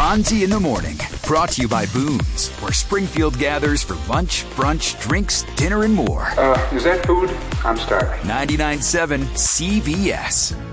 Fonzie in the Morning, brought to you by Boone's, where Springfield gathers for lunch, brunch, drinks, dinner, and more. Is that food? I'm starving. 99.7 CBS.